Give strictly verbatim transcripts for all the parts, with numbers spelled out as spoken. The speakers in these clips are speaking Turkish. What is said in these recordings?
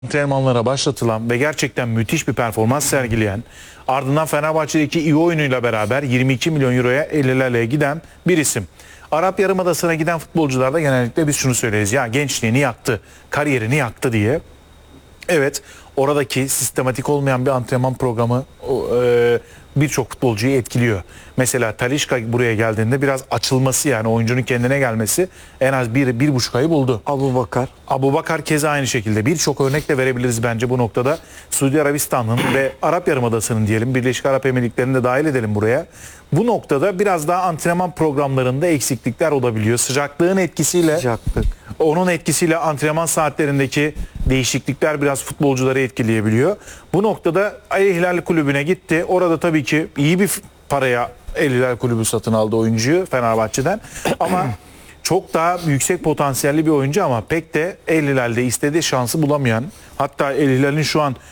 antrenmanlara başlatılan ve gerçekten müthiş bir performans sergileyen, ardından Fenerbahçe'deki iyi oyunuyla beraber yirmi iki milyon euroya ellilerle giden bir isim. Arap Yarımadası'na giden futbolcularda genellikle biz şunu söyleriz: ya gençliğini yaktı, kariyerini yaktı diye. Evet, oradaki sistematik olmayan bir antrenman programı e, birçok futbolcuyu etkiliyor. Mesela Talisca buraya geldiğinde biraz açılması, yani oyuncunun kendine gelmesi en az bir, bir buçuk ayı buldu. Abubakar. Abubakar keza aynı şekilde. Birçok örnek de verebiliriz bence bu noktada. Suudi Arabistan'ın ve Arap Yarımadası'nın diyelim, Birleşik Arap Emirlikleri'ni de dahil edelim buraya. Bu noktada biraz daha antrenman programlarında eksiklikler olabiliyor. Sıcaklığın etkisiyle, Sıcaklık. onun etkisiyle antrenman saatlerindeki değişiklikler biraz futbolcuları etkileyebiliyor. Bu noktada El Hilal Kulübü'ne gitti. Orada tabii ki iyi bir paraya El Hilal Kulübü satın aldı oyuncuyu Fenerbahçe'den. Ama çok daha yüksek potansiyelli bir oyuncu ama pek de El Hilal'de istediği şansı bulamayan, hatta El Hilal'in şu an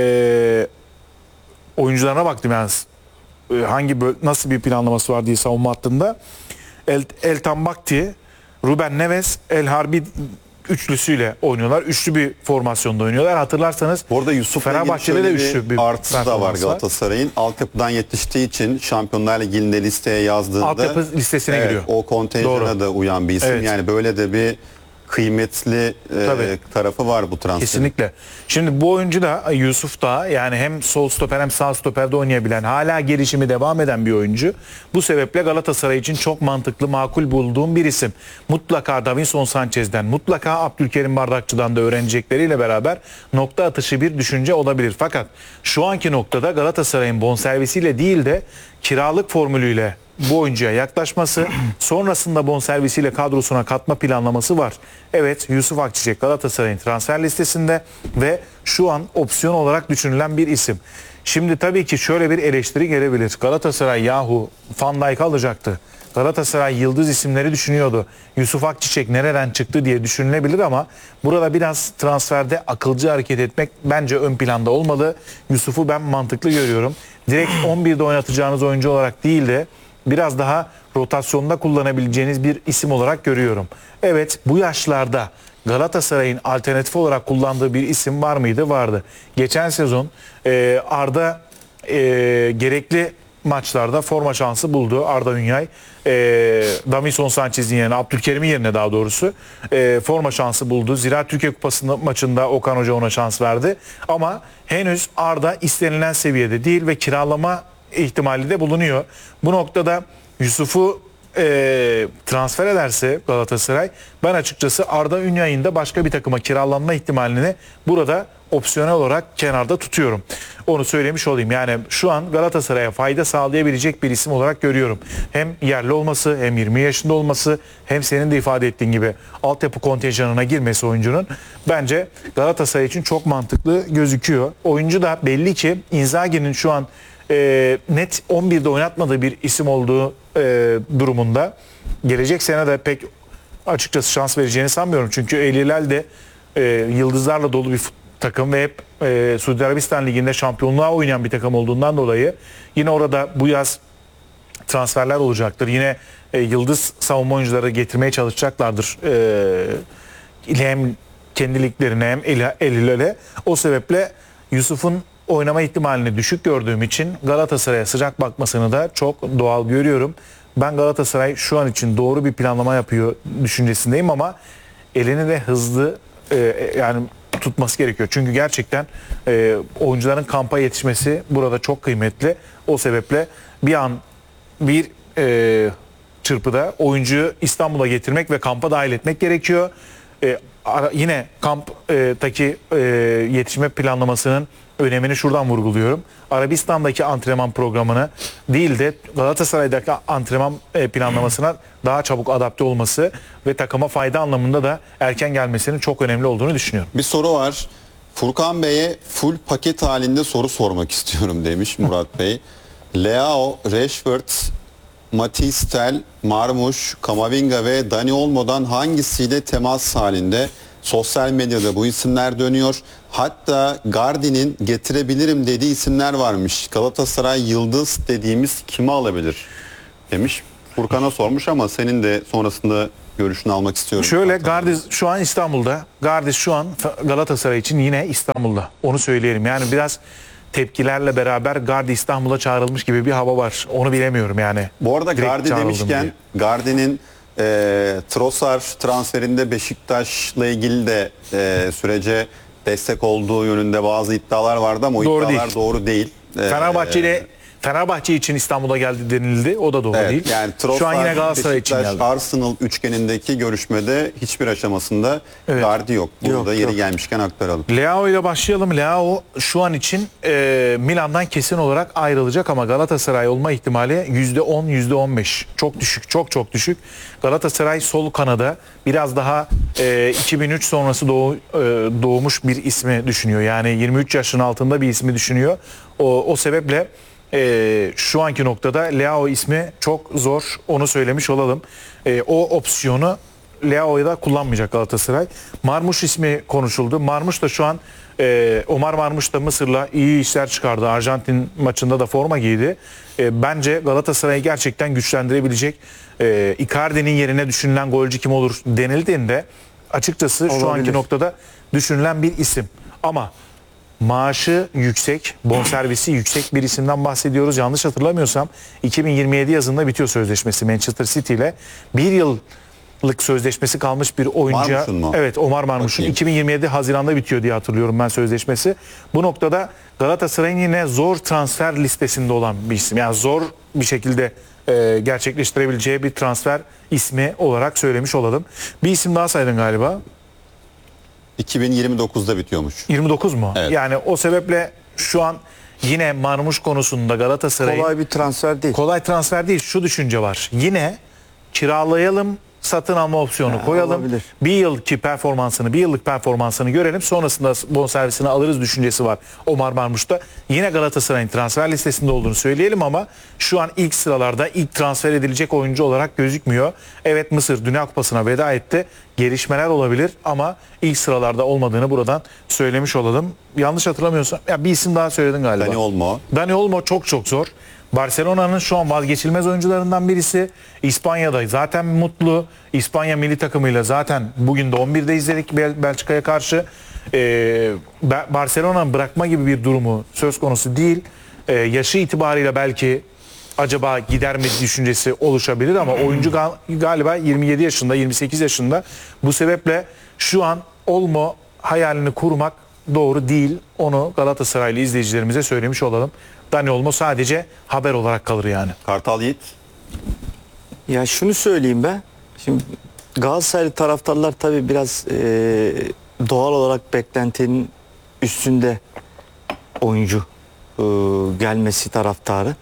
e, oyuncularına baktım yani e, hangi nasıl bir planlaması var diye savunma hattında. El, El Tambakti, Ruben Neves, El Harbi üçlüsüyle oynuyorlar. Üçlü bir formasyonda oynuyorlar. Hatırlarsanız bu arada Yusuf'la Fenerbahçe'de de üçlü bir artısı da var Galatasaray'ın. Altyapıdan yetiştiği için Şampiyonlar Ligi'nde listeye yazdığında altyapı listesine evet, giriyor. o kontenjana da uyan bir isim. Evet. Yani böyle de bir kıymetli e, tarafı var bu transferin. Kesinlikle. Şimdi bu oyuncu da, Yusuf da, yani hem sol stoper hem sağ stoperde oynayabilen, hala gelişimi devam eden bir oyuncu. Bu sebeple Galatasaray için çok mantıklı, makul bulduğum bir isim. Mutlaka Davinson Sanchez'den, mutlaka Abdülkerim Bardakçı'dan da öğrenecekleriyle beraber nokta atışı bir düşünce olabilir. Fakat şu anki noktada Galatasaray'ın bonservisiyle değil de kiralık formülüyle bu oyuncuya yaklaşması, sonrasında bonservisiyle kadrosuna katma planlaması var. Evet, Yusuf Akçiçek Galatasaray'ın transfer listesinde ve şu an opsiyon olarak düşünülen bir isim. Şimdi tabii ki şöyle bir eleştiri gelebilir. Galatasaray yahu Van Dijk alacaktı. Galatasaray yıldız isimleri düşünüyordu. Yusuf Akçiçek nereden çıktı diye düşünülebilir ama burada biraz transferde akılcı hareket etmek bence ön planda olmalı. Yusuf'u ben mantıklı görüyorum. Direkt on birde oynatacağınız oyuncu olarak değil de biraz daha rotasyonda kullanabileceğiniz bir isim olarak görüyorum. Evet, bu yaşlarda Galatasaray'ın alternatif olarak kullandığı bir isim var mıydı? Vardı. Geçen sezon e, Arda e, gerekli maçlarda forma şansı buldu. Arda Ünyay, e, Davinson Sanchez'in yerine, Abdülkerim'in yerine daha doğrusu e, forma şansı buldu. Zira Türkiye Kupası maçında Okan Hoca ona şans verdi. Ama henüz Arda istenilen seviyede değil ve kiralama ihtimali de bulunuyor. Bu noktada Yusuf'u e, transfer ederse Galatasaray, ben açıkçası Arda Ünyay'ın da başka bir takıma kiralanma ihtimalini burada opsiyonel olarak kenarda tutuyorum. Onu söylemiş olayım. Yani şu an Galatasaray'a fayda sağlayabilecek bir isim olarak görüyorum. Hem yerli olması, hem yirmi yaşında olması, hem senin de ifade ettiğin gibi altyapı kontenjanına girmesi oyuncunun bence Galatasaray için çok mantıklı gözüküyor. Oyuncu da belli ki Inzaghi'nin şu an e, net on birde oynatmadığı bir isim olduğu e, durumunda gelecek sene de pek açıkçası şans vereceğini sanmıyorum. Çünkü El Hilal de e, yıldızlarla dolu bir takım ve hep e, Suudi Arabistan Ligi'nde şampiyonluğa oynayan bir takım olduğundan dolayı yine orada bu yaz transferler olacaktır. Yine e, yıldız savunma oyuncuları getirmeye çalışacaklardır. E, hem kendi liglerine hem El, El Hilal'e. O sebeple Yusuf'un oynama ihtimalini düşük gördüğüm için Galatasaray'a sıcak bakmasını da çok doğal görüyorum. Ben Galatasaray şu an için doğru bir planlama yapıyor düşüncesindeyim ama elini de hızlı e, yani tutması gerekiyor. Çünkü gerçekten e, oyuncuların kampa yetişmesi burada çok kıymetli. O sebeple bir an bir e, çırpıda oyuncuyu İstanbul'a getirmek ve kampa dahil etmek gerekiyor. E, ara, yine kamptaki e, yetişme planlamasının önemini şuradan vurguluyorum. Arabistan'daki antrenman programını değil de Galatasaray'daki antrenman planlamasına daha çabuk adapte olması ve takıma fayda anlamında da erken gelmesinin çok önemli olduğunu düşünüyorum. Bir soru var. Furkan Bey'e full paket halinde soru sormak istiyorum demiş Murat Bey. Leao, Rashford, Matisse Tel, Marmuş, Kamavinga ve Dani Olmo'dan hangisiyle temas halinde? Sosyal medyada bu isimler dönüyor. Hatta Gardi'nin getirebilirim dediği isimler varmış. Galatasaray yıldız dediğimiz kimi alabilir demiş. Furkan'a sormuş ama senin de sonrasında görüşünü almak istiyorum. Şöyle Gardiz şu an İstanbul'da. Gardiz şu an Galatasaray için yine İstanbul'da. Onu söyleyelim. Yani biraz tepkilerle beraber Gardi İstanbul'a çağrılmış gibi bir hava var. Onu bilemiyorum yani. Bu arada Direkt Gardi çağrıldım demişken diye. Gardi'nin e, Trossard transferinde Beşiktaş'la ilgili de e, sürece destek olduğu yönünde bazı iddialar vardı ama o Doğru iddialar değil. doğru değil. E, Fenerbahçe ile Fenerbahçe için İstanbul'a geldi denildi. O da doğru Evet, değil. yani Şu an yine Trossard, Galatasaray için Beşiktaş, geldi. Arsenal üçgenindeki görüşmede hiçbir aşamasında Evet. Gardi yok. Bunu Yok, da yeri yok. gelmişken aktaralım. Leao ile başlayalım. Leao şu an için e, Milan'dan kesin olarak ayrılacak ama Galatasaray olma ihtimali yüzde on yüzde on beş. Çok düşük, çok çok düşük. Galatasaray sol kanada biraz daha e, iki bin üç sonrası doğu, e, doğmuş bir ismi düşünüyor. Yani yirmi üç yaşın altında bir ismi düşünüyor. O, o sebeple e, şu anki noktada Leao ismi çok zor. Onu söylemiş olalım. E, o opsiyonu Leao'yu da kullanmayacak Galatasaray. Marmuş ismi konuşuldu. Marmuş da şu an e, Omar Marmuş da Mısır'la iyi işler çıkardı. Arjantin maçında da forma giydi. E, bence Galatasaray'ı gerçekten güçlendirebilecek, e, Icardi'nin yerine düşünülen golcü kim olur denildiğinde açıkçası şu Olabilir. anki noktada düşünülen bir isim. Ama maaşı yüksek, bonservisi yüksek bir isimden bahsediyoruz. Yanlış hatırlamıyorsam iki bin yirmi yedi yazında bitiyor sözleşmesi Manchester City ile. Bir yıllık sözleşmesi kalmış bir oyuncuya. Marmuş'un mu? Evet, Omar Marmuş'un Bakayım. iki bin yirmi yedi Haziran'da bitiyor diye hatırlıyorum ben sözleşmesi. Bu noktada Galatasaray'ın yine zor transfer listesinde olan bir isim. Yani zor bir şekilde e, gerçekleştirebileceği bir transfer ismi olarak söylemiş olalım. Bir isim daha saydın galiba. iki bin yirmi dokuzda bitiyormuş. yirmi dokuz mu? Evet. Yani o sebeple şu an yine Marmuş konusunda Galatasaray'ın kolay, Kolay bir transfer değil. transfer değil. Şu düşünce var. Yine kiralayalım, satın alma opsiyonu Ha, koyalım. olabilir. Bir yılki performansını, bir yıllık performansını görelim. Sonrasında bonservisini alırız düşüncesi var Omar Marmuş'ta. Yine Galatasaray'ın transfer listesinde olduğunu söyleyelim ama şu an ilk sıralarda ilk transfer edilecek oyuncu olarak gözükmüyor. Evet, Mısır Dünya Kupası'na veda etti. Gelişmeler olabilir ama ilk sıralarda olmadığını buradan söylemiş olalım. Yanlış hatırlamıyorsam ya bir isim daha söyledin galiba. Dani Olmo. Dani Olmo çok çok zor. Barcelona'nın şu an vazgeçilmez oyuncularından birisi. İspanya'da zaten mutlu. İspanya milli takımıyla zaten bugün de on birde izledik Bel- Belçika'ya karşı. Ee, Be- Barcelona'nın bırakma gibi bir durumu söz konusu değil. Ee, yaşı itibariyle belki acaba gider mi düşüncesi oluşabilir ama oyuncu gal- galiba yirmi yedi yaşında, yirmi sekiz yaşında. Bu sebeple şu an Olmo hayalini kurmak doğru değil. Onu Galatasaraylı izleyicilerimize söylemiş olalım. Dani Olmo sadece haber olarak kalır yani. Kartal Yiğit. Ya şunu söyleyeyim ben. Şimdi Galatasaraylı taraftarlar tabii biraz e, doğal olarak beklentinin üstünde oyuncu e, gelmesi taraftarı.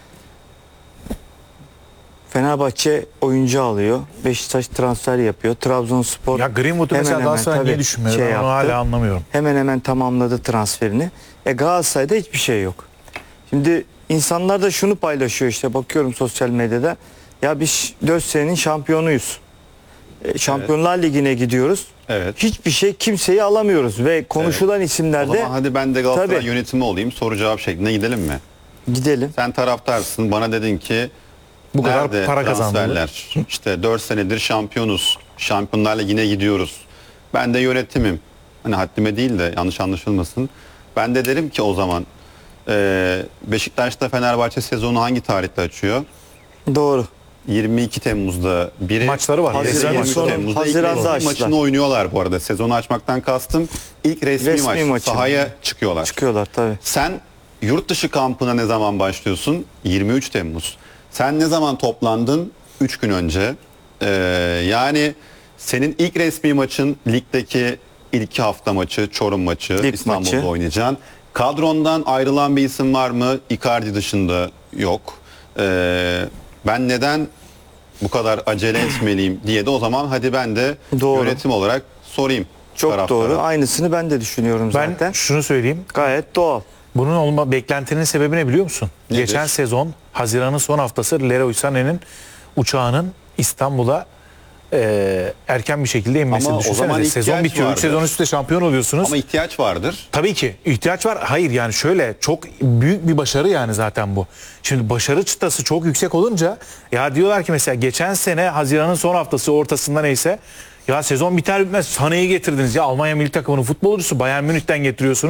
Fenerbahçe oyuncu alıyor. Beşiktaş transfer yapıyor. Trabzonspor Ya Greenwood'u hemen mesela hemen Galatasaray niye tabii düşünmüyor? şey Ben onu yaptı. hala anlamıyorum. Hemen hemen tamamladı transferini. E Galatasaray'da hiçbir şey yok. Şimdi insanlar da şunu paylaşıyor, işte bakıyorum sosyal medyada. Ya biz dört senenin şampiyonuyuz. E, Şampiyonlar Ligi'ne gidiyoruz. Evet. Hiçbir şey, kimseyi alamıyoruz ve konuşulan O isimlerde zaman hadi ben de Galatasaray Tabii. yönetimi olayım. Soru cevap şeklinde gidelim mi? gidelim. Sen taraftarsın. Bana dedin ki Bu kadar nerede para kazandı. transferler? İşte dört senedir şampiyonuz. Şampiyonlar Ligi'ne gidiyoruz. Ben de yönetimim. Hani haddime değil de yanlış anlaşılmasın. Ben de derim ki o zaman e, Beşiktaş'ta Fenerbahçe sezonu hangi tarihte açıyor? Doğru. yirmi iki Temmuz'da biri Maçları var. Haziran yirmi üç sonu, Temmuz'da ilk Haziran'da resmi açtılar. maçını oynuyorlar bu arada. Sezonu açmaktan kastım ilk resmi, Resmi maç. maçı. Sahaya çıkıyorlar. Çıkıyorlar tabii. Sen yurt dışı kampına ne zaman başlıyorsun? yirmi üç Temmuz. Sen ne zaman toplandın? üç gün önce. Ee, yani senin ilk resmi maçın ligdeki ilk hafta maçı, Çorum maçı, Lig İstanbul'da maçı. oynayacaksın. Kadrondan ayrılan bir isim var mı? Icardi dışında yok. Ee, ben neden bu kadar acele etmeliyim diye de o zaman hadi ben de Doğru. yönetim olarak sorayım. Çok taraftara. doğru. Aynısını ben de düşünüyorum Ben zaten. şunu söyleyeyim. Gayet doğal. Bunun olma beklentinin sebebi ne biliyor musun? Nedir? Geçen sezon Haziran'ın son haftası Leroy Sané'nin uçağının İstanbul'a e, erken bir şekilde inmesini Ama o düşünsenize. zaman Sezon ihtiyaç bitiyor. üç vardır. sezon üst üste şampiyon oluyorsunuz. Ama ihtiyaç vardır. Tabii ki ihtiyaç var. Hayır yani şöyle çok büyük bir başarı yani zaten bu. Şimdi başarı çıtası çok yüksek olunca ya diyorlar ki mesela geçen sene Haziran'ın son haftası ortasında neyse ya sezon biter bitmez Sané'yi getirdiniz ya Almanya milli takımının futbolcusu Bayern Münih'ten getiriyorsunuz.